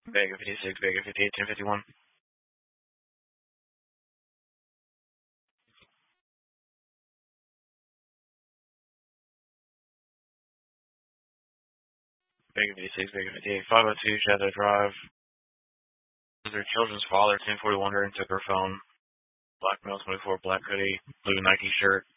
Vega 56, Vega 58, 1051. Vega 56, Vega 58, 502 Shadow Drive. This is their children's father, 1041 and took her phone. Black male, 24, black hoodie, blue Nike shirt.